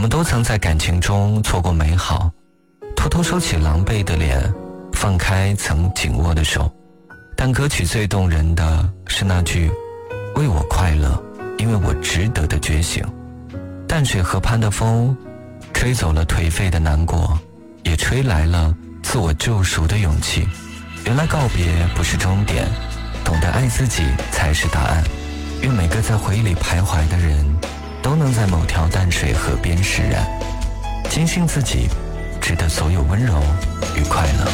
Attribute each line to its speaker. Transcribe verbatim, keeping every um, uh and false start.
Speaker 1: 们都曾在感情中错过美好，偷偷收起狼狈的脸，放开曾紧握的手。但歌曲最动人的是那句为我快乐，因为我值得的觉醒。淡水河畔的风吹走了颓废的难过，也吹来了自我救赎的勇气。原来告别不是终点，懂得爱自己才是答案。愿每个在回忆里徘徊的人都能在某条淡水河边释然，坚信自己值得所有温柔与快乐。